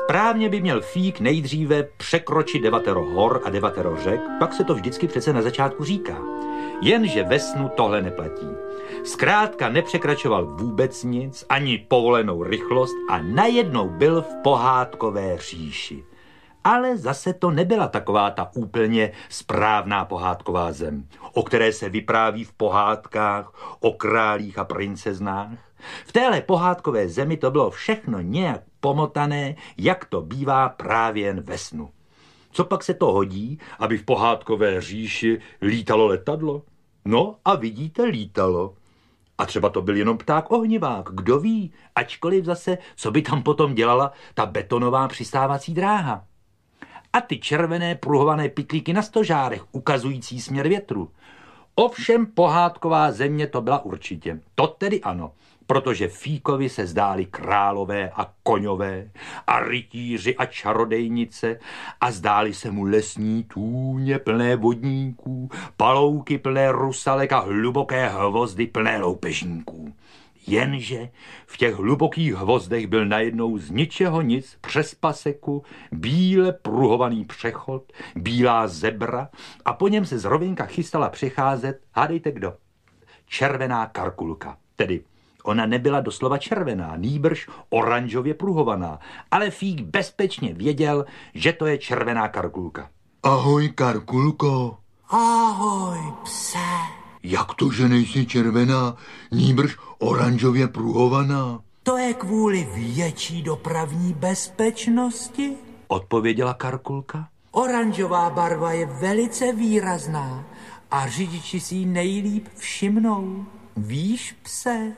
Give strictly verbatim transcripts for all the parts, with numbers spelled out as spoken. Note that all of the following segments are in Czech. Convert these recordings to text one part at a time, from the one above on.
Správně by měl Fík nejdříve překročit devatero hor a devatero řek, pak se to vždycky přece na začátku říká. Jenže ve snu tohle neplatí. Zkrátka nepřekračoval vůbec nic, ani povolenou rychlost a najednou byl v pohádkové říši. Ale zase to nebyla taková ta úplně správná pohádková zem, o které se vypráví v pohádkách o králích a princeznách. V téhle pohádkové zemi to bylo všechno nějak pomotané, jak to bývá právě jen ve snu. Co pak se to hodí, aby v pohádkové říši lítalo letadlo? No a vidíte, lítalo. A třeba to byl jenom pták ohnivák, kdo ví, ačkoliv zase, co by tam potom dělala ta betonová přistávací dráha. A ty červené pruhované pytlíky na stožárech, ukazující směr větru. Ovšem pohádková země to byla určitě. To tedy ano, protože Fíkovi se zdály králové a koňové a rytíři a čarodejnice a zdály se mu lesní tůně plné vodníků, palouky plné rusalek a hluboké hvozdy plné loupežníků. Jenže v těch hlubokých hvozdech byl najednou z ničeho nic přes paseku bíle pruhovaný přechod, bílá zebra a po něm se z rovinka chystala přecházet, hádejte kdo, červená karkulka. Tedy ona nebyla doslova červená, nýbrž oranžově pruhovaná, ale Fík bezpečně věděl, že to je červená karkulka. Ahoj, Karkulko. Ahoj, pse. Jak to, že nejsi červená, nýbrž oranžově pruhovaná? To je kvůli větší dopravní bezpečnosti, odpověděla Karkulka. Oranžová barva je velice výrazná a řidiči si ji nejlíp všimnou. Víš, pse?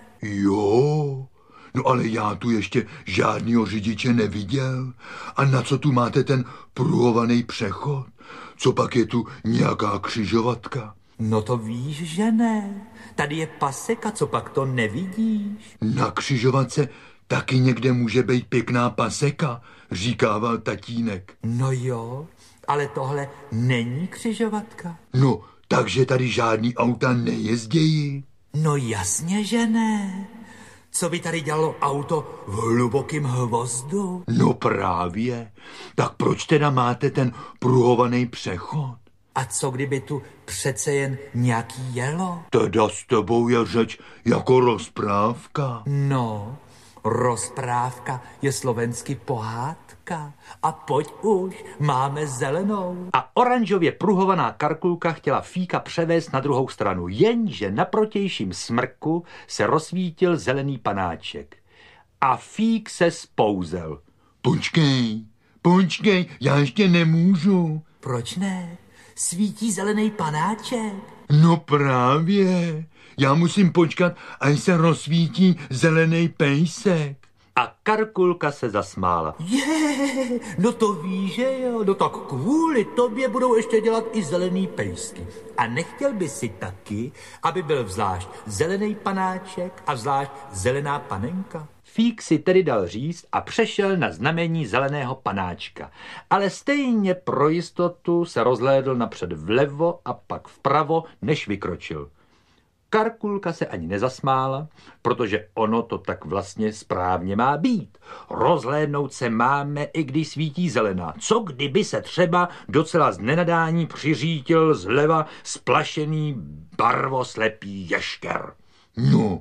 Jo, no ale já tu ještě žádnýho řidiče neviděl. A na co tu máte ten pruhovaný přechod? Co pak je tu nějaká křižovatka? No to víš, že ne. Tady je paseka, co pak to nevidíš? Na křižovatce taky někde může být pěkná paseka, říkával tatínek. No jo, ale tohle není křižovatka. No, takže tady žádný auta nejezdějí. No jasně, že ne. Co by tady dělalo auto v hlubokém hvozdu? No právě. Tak proč teda máte ten pruhovaný přechod? A co kdyby tu přece jen nějaký jelo? Teda s tebou je řeč jako rozprávka. No, rozprávka je slovensky pohádka. A pojď už, máme zelenou. A oranžově pruhovaná Karkulka chtěla Fíka převést na druhou stranu, jenže na protějším smrku se rozsvítil zelený panáček. A Fík se spouzel. Počkej, počkej, já ještě nemůžu. Proč ne? Svítí zelený panáček. No právě, já musím počkat, až se rozsvítí zelený pejsek. A Karkulka se zasmála. Je, no to víš, že jo, no tak kvůli tobě budou ještě dělat i zelený pejsky. A nechtěl by si taky, aby byl zvlášť zelený panáček a zvlášť zelená panenka? Fík si tedy dal říct a přešel na znamení zeleného panáčka. Ale stejně pro jistotu se rozhlédl napřed vlevo a pak vpravo, než vykročil. Karkulka se ani nezasmála, protože ono to tak vlastně správně má být. Rozhlédnout se máme, i když svítí zelená. Co kdyby se třeba docela z nenadání přiřítil zleva splašený barvoslepý ješker? No,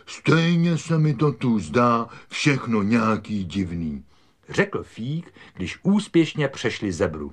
stejně se mi to tu zdá všechno nějaký divný, řekl Fík, když úspěšně přešli zebru.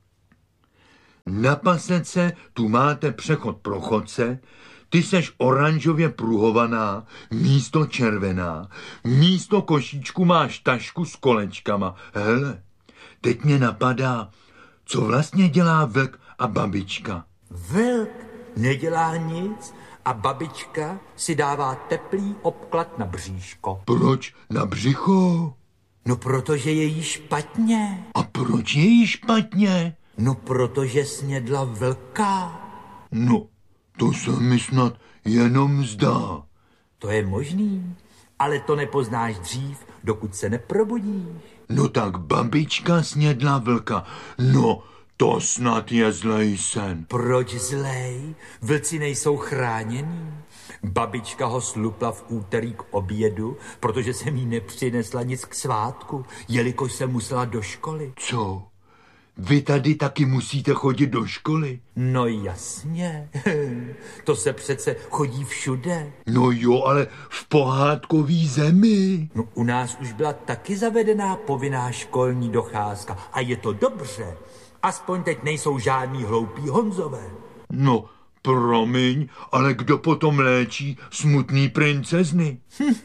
Na pasece tu máte přechod pro chodce, ty seš oranžově pruhovaná, místo červená, místo košíčku máš tašku s kolečkama. Hele, teď mě napadá, co vlastně dělá vlk a babička. Vlk nedělá nic a babička si dává teplý obklad na bříško. Proč na břicho? No protože je jí špatně. A proč je jí špatně? No protože snědla vlka. No, to se mi snad jenom zdá. To je možný, ale to nepoznáš dřív, dokud se neprobudíš. No tak babička snědla vlka. No, to snad je zlej sen. Proč zlej? Vlci nejsou chránění. Babička ho slupla v úterý k obědu, protože jsem jí nepřinesla nic k svátku, jelikož jsem musela do školy. Co? Vy tady taky musíte chodit do školy? No jasně, to se přece chodí všude. No jo, ale v pohádkový zemi. No u nás už byla taky zavedená povinná školní docházka a je to dobře. Aspoň teď nejsou žádný hloupí Honzové. No, promiň, ale kdo potom léčí smutný princezny?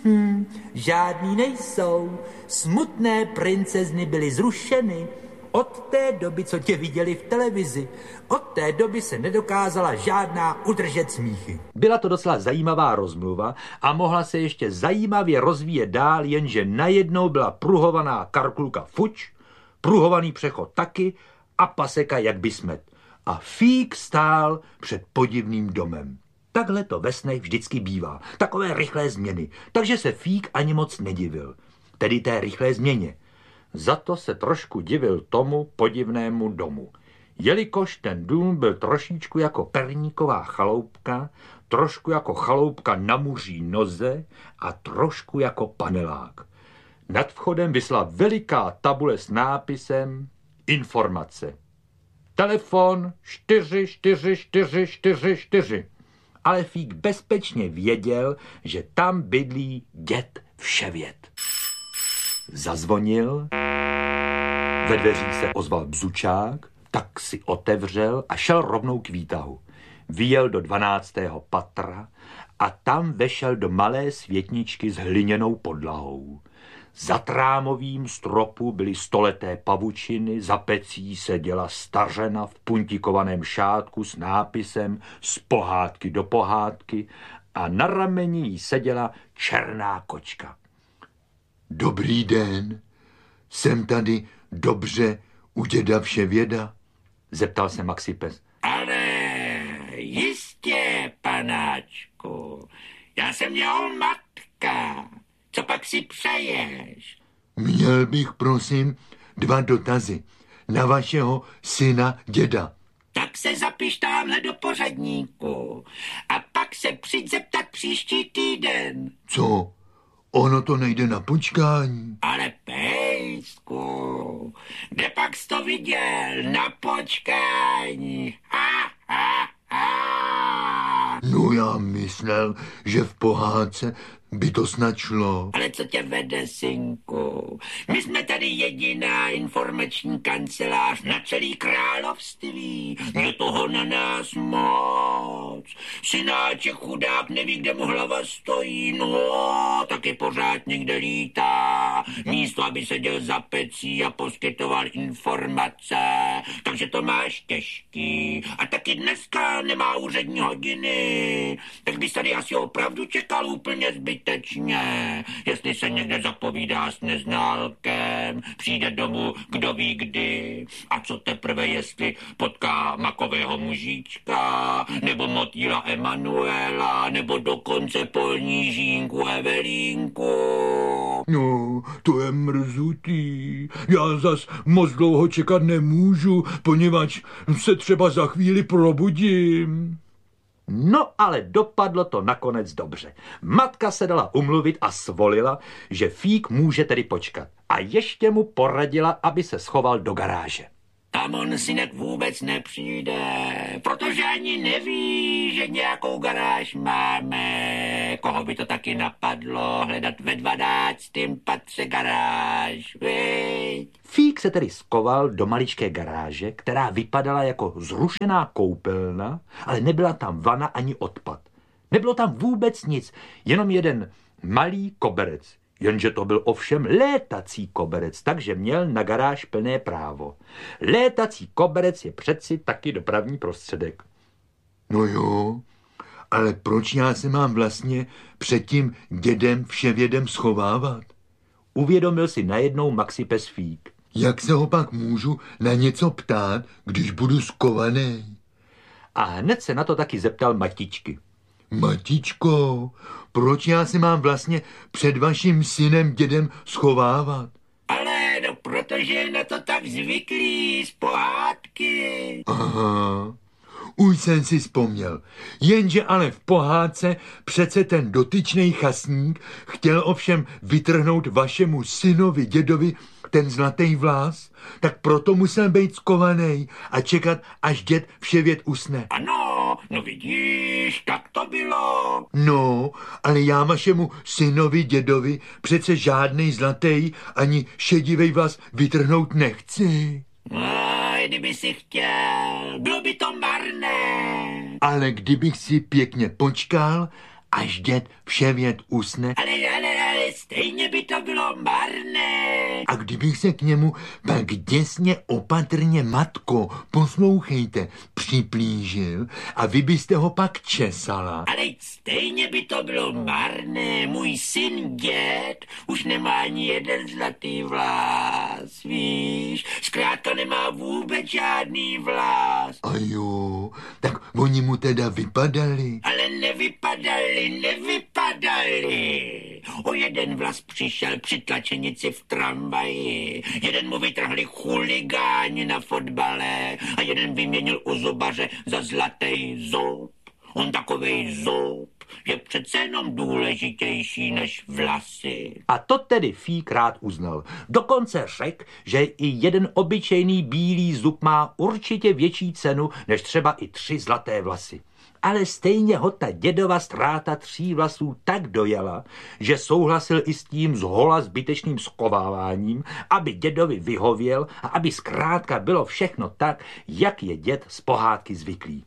Žádný nejsou. Smutné princezny byly zrušeny. Od té doby, co tě viděli v televizi, od té doby se nedokázala žádná udržet smíchy. Byla to docela zajímavá rozmluva a mohla se ještě zajímavě rozvíjet dál, jenže najednou byla pruhovaná Karkulka fuč, pruhovaný přechod taky a paseka jak by smet. A Fík stál před podivným domem. Takhle to ve snech vždycky bývá, takové rychlé změny, takže se Fík ani moc nedivil, tedy té rychlé změně. Za to se trošku divil tomu podivnému domu. Jelikož ten dům byl trošičku jako perníková chaloupka, trošku jako chaloupka na muří noze a trošku jako panelák. Nad vchodem visela veliká tabule s nápisem Informace. Telefon čtyři čtyři čtyři čtyři čtyři. Ale Fík bezpečně věděl, že tam bydlí děd Vševěd. Zazvonil, ve dveřích se ozval bzučák, tak si otevřel a šel rovnou k výtahu. Vyjel do dvanáctého patra a tam vešel do malé světničky s hliněnou podlahou. Za trámovým stropu byly stoleté pavučiny, za pecí seděla stařena v puntikovaném šátku s nápisem z pohádky do pohádky a na rameni jí seděla černá kočka. Dobrý den, jsem tady dobře u děda Vševěda? Zeptal se Maxipes. Ale jistě, panáčku, já jsem jeho matka. Co pak si přeješ? Měl bych, prosím, dva dotazy na vašeho syna děda. Tak se zapiš tamhle do pořadníku a pak se přijď zeptat příští týden. Co? Ono to nejde na počkání. Ale pejsku, kde pak jsi to viděl na počkání? Ha, ha, ha. No já myslel, že v pohádce by to snad šlo. Ale co tě vede, synku? My jsme tady jediná informační kancelář na celý království. Je toho na nás moc. Synáček chudák neví, kde mu hlava stojí. No, taky pořád někde lítá. Místo, aby seděl za pecí a poskytoval informace. Takže to máš těžký. A taky dneska nemá úřední hodiny. Tak bys tady asi opravdu čekal úplně zbyt. Tečně, jestli se někde zapovídá s neználkem, přijde domů kdo ví kdy, a co teprve jestli potká makového mužíčka, nebo motýla Emanuela, nebo dokonce polní žínku Evelínku. No, to je mrzutý. Já zas moc dlouho čekat nemůžu, poněvadž se třeba za chvíli probudím. No ale dopadlo to nakonec dobře. Matka se dala umluvit a svolila, že Fík může tedy počkat. A ještě mu poradila, aby se schoval do garáže. Tam on, synek, vůbec nepřijde, protože ani neví, že nějakou garáž máme. Koho by to taky napadlo hledat ve dvanáctém patře garáž, viď? Fík se tedy skoval do maličké garáže, která vypadala jako zrušená koupelna, ale nebyla tam vana ani odpad. Nebylo tam vůbec nic, jenom jeden malý koberec. Jenže to byl ovšem létací koberec, takže měl na garáž plné právo. Létací koberec je přeci taky dopravní prostředek. No jo, ale proč já se mám vlastně před tím dědem Vševědem schovávat? Uvědomil si najednou Maxipes Fík. Jak se ho pak můžu na něco ptát, když budu skovaný? A hned se na to taky zeptal Matičky. Matičko, proč já se mám vlastně před vaším synem dědem schovávat? Ale no, protože je na to tak zvyklý z pohádky. Aha, už jsem si vzpomněl. Jenže ale v pohádce přece ten dotyčný chasník chtěl ovšem vytrhnout vašemu synovi, dědovi, ten zlatý vlas, tak proto musel být skovaný a čekat, až děd vševět usne. Ano, no vidíš, tak to bylo. No, ale já vašemu synovi, dědovi přece žádnej zlatý ani šedivej vlas vytrhnout nechci. A kdyby si chtěl, bylo by to marné. Ale kdybych si pěkně počkal, až děd vševět usne, Ale, ale, ale stejně by to bylo marné. a kdybych se k němu pak děsně opatrně, matko, poslouchejte, připlížil a vy byste ho pak česala. Ale stejně by to bylo marné. Můj syn děd už nemá ani jeden zlatý vlas, víš? Zkrátka nemá vůbec žádný vlas. A jo, tak oni mu teda vypadali. Ale nevypadali, nevypadali. O jeden vlas přišel při tlačenici v tramvaji. Jeden mu vytrhli chuligáni na fotbale a jeden vyměnil u zubaře za zlatý zub. On takovej zub je přece jenom důležitější než vlasy. A to tedy Fík rád uznal. Dokonce řekl, že i jeden obyčejný bílý zub má určitě větší cenu než třeba i tři zlaté vlasy. Ale stejně ho ta dědova ztráta tří vlasů tak dojela, že souhlasil i s tím zhola zbytečným skováváním, aby dědovi vyhověl a aby zkrátka bylo všechno tak, jak je děd z pohádky zvyklý.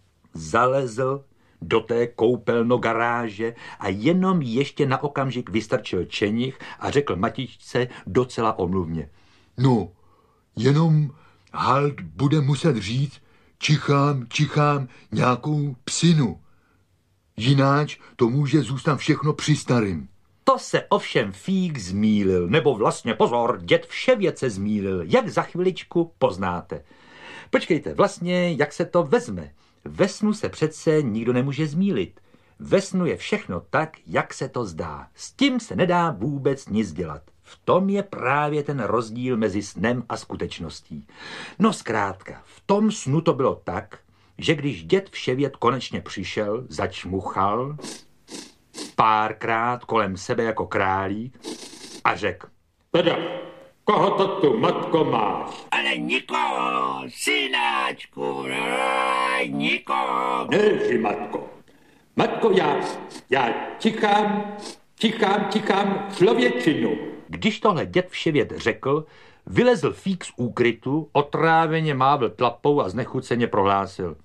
Zalezl do té koupelno garáže a jenom ještě na okamžik vystrčil čenich a řekl matičce docela omluvně. No, jenom Halt bude muset říct, čichám, čichám nějakou psinu. Jináč to může zůstat všechno při starým. To se ovšem Fík zmýlil, nebo vlastně pozor, děd vševět se zmýlil, jak za chviličku poznáte. Počkejte, vlastně, jak se to vezme? Ve snu se přece nikdo nemůže zmýlit. Ve snu je všechno tak, jak se to zdá. S tím se nedá vůbec nic dělat. V tom je právě ten rozdíl mezi snem a skutečností. No zkrátka, v tom snu to bylo tak, že když děd vševět konečně přišel, začmuchal párkrát kolem sebe jako králík a řekl: Teda, koho to tu, matko, máš? Ale nikoho, synáčku, ne, nikoho. Nelži, matko. Matko, já, já tichám, tichám, tichám člověčinu. Když tohle děd vševět řekl, vylezl Fík z úkrytu, otráveně mávl tlapou a znechuceně prohlásil: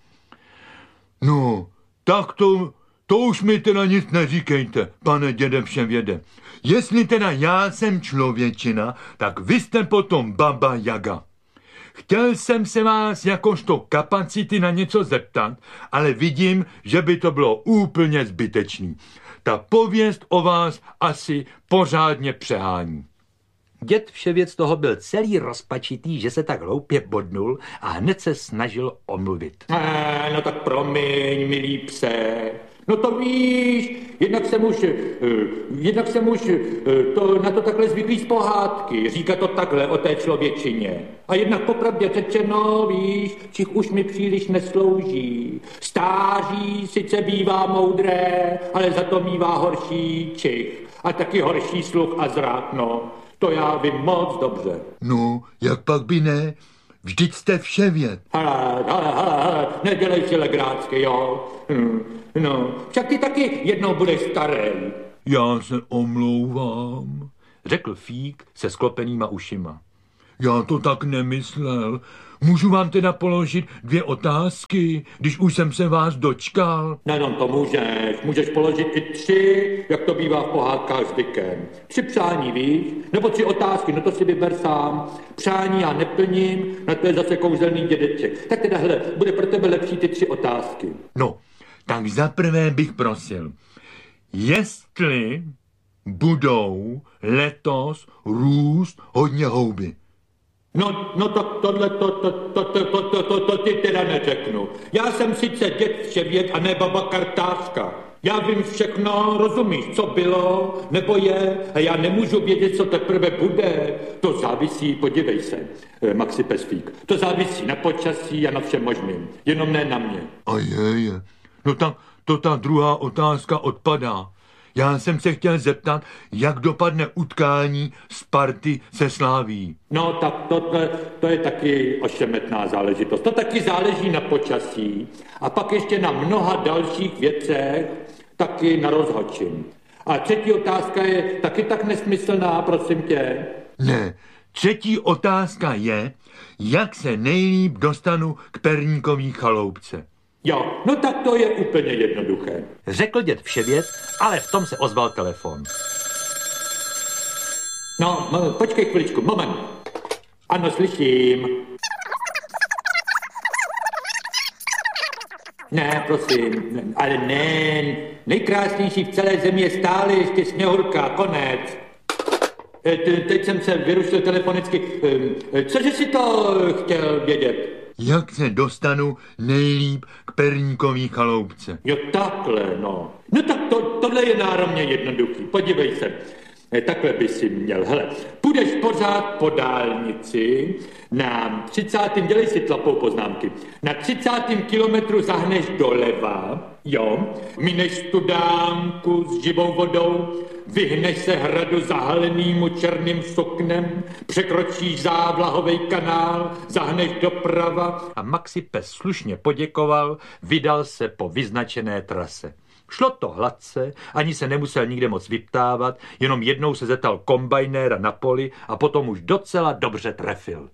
No, tak to, to už mi teda nic neříkejte, pane děde vševěde. Jestli teda já jsem člověčina, tak vy jste potom baba Jaga. Chtěl jsem se vás jakožto kapacity na něco zeptat, ale vidím, že by to bylo úplně zbytečný. Ta pověst o vás asi pořádně přehání. Děd vševět z toho byl celý rozpačitý, že se tak hloupě bodnul a hned se snažil omluvit. Eh, no tak promiň, milý pse. No to víš, jednak jsem už, jednak jsem už to, na to takhle zvyklý z pohádky, říká to takhle o té člověčině. A jednak popravdě řečeno, víš, čich už mi příliš neslouží. Stáří sice bývá moudré, ale za to mívá horší čich. A taky horší sluch a zrak, no. To já vím moc dobře. No, jak pak by ne? Vždyť jste vševěd. Hele, hele, hele, hele, nedělej si legrácky, jo. Hm, no, však ty taky jednou budeš starý. Já se omlouvám, řekl Fík se sklopenýma ušima. Já to tak nemyslel. Můžu vám teda položit dvě otázky, když už jsem se vás dočkal? Nejenom to můžeš, můžeš položit i tři, jak to bývá v pohádkách zvykem. Tři přání, víš? Nebo tři otázky, no to si vyber sám. Přání já neplním, na to je zase kouzelný dědeček. Tak teda, hele, bude pro tebe lepší ty tři otázky. No, tak zaprvé bych prosil, jestli budou letos růst hodně houby. No, no tak tohle, to, to, to, to, to, to, to, to ty teda neřeknu. Já jsem sice děd Vševěd a ne baba Kartářka. Já vím všechno, rozumíš, co bylo, nebo je, a já nemůžu vědět, co teprve bude. To závisí, podívej se, Maxi Pesfík, to závisí na počasí a na všem možným, jenom ne na mě. A je, je. No tak to ta druhá otázka odpadá. Já jsem se chtěl zeptat, jak dopadne utkání Sparty se Slavií. No tak to, to, to je taky ošemetná záležitost. To taky záleží na počasí a pak ještě na mnoha dalších věcech, taky na rozhodčím. A třetí otázka je taky tak nesmyslná, prosím tě. Ne, třetí otázka je, jak se nejlíp dostanu k Perníkový chaloupce. Jo, no tak to je úplně jednoduché. Řekl děd Vševěd, ale v tom se ozval telefon. No, m- počkej chviličku, moment. Ano, slyším. Ne, prosím, ale ne, nejkrásnější v celé zemi je stále ještě Sněhurka, konec. E, te- teď jsem se vyrušil telefonicky. E, cože si to chtěl vědět? Jak se dostanu nejlíp k Perníkový chaloupce? Jo, takhle, no. No tak to, tohle je náramně jednoduchý. Podívej se. E, takhle by si měl. Hele, půjdeš pořád po dálnici na třicátém dělej si tlapou poznámky, na třicátém kilometru zahneš doleva, jo, mineš studánku s živou vodou, vyhneš se hradu zahalenýmu černým suknem, překročíš závlahovej kanál, zahneš doprava. A Maxi Pes slušně poděkoval, vydal se po vyznačené trase. Šlo to hladce, ani se nemusel nikde moc vyptávat, jenom jednou se zeptal kombajnéra na poli a potom už docela dobře trefil.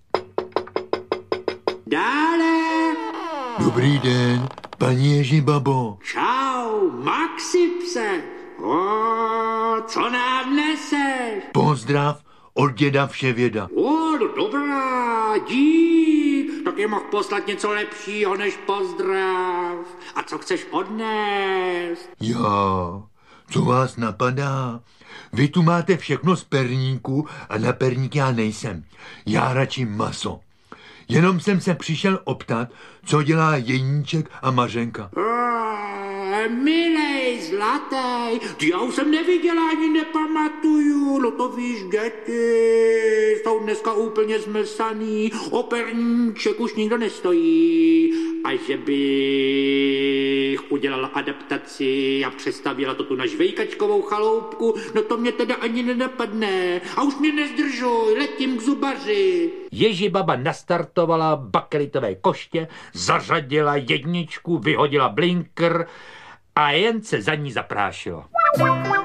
Dále. Dobrý den, paní Ježibabo. Čau, Maxi pse. O, co nám neseš? Pozdrav od děda Vševěda. O, no dobrá, dík. Tak je mohl poslat něco lepšího než pozdrav. A co chceš odnést? Já, co vás napadá? Vy tu máte všechno z perníku a na perník já nejsem. Já radši maso. Jenom jsem se přišel optat, co dělá Jeníček a Mařenka. Oh, milej, zlatý, ty já už jsem neviděla ani nepamatuju, no to víš, děti jsou dneska úplně zmlsaný, o perníček už nikdo nestojí. A že bych udělala adaptaci a přestavila to tu na žvejkačkovou chaloupku, no to mě teda ani nenapadne. A už mě nezdržuj, letím k zubaři. Ježibaba nastartovala bakelitové koště, zařadila jedničku, vyhodila blinker a jen se za ní zaprášilo.